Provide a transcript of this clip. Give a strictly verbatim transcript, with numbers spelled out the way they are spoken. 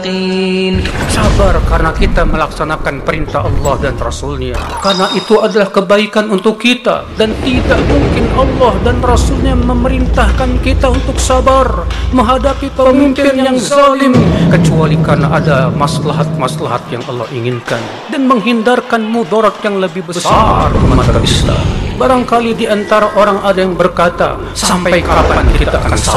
المتقين. Sabar karena kita melaksanakan perintah Allah dan Rasul-Nya. Karena itu adalah kebaikan untuk kita, dan tidak mungkin Allah dan Rasul-Nya memerintahkan kita untuk sabar menghadapi pemimpin yang zalim, kecuali karena ada maslahat-maslahat yang Allah inginkan dan menghindarkan mudarat yang lebih besar umat Islam. Barangkali di antara orang ada yang berkata, sampai kapan kita akan sabar?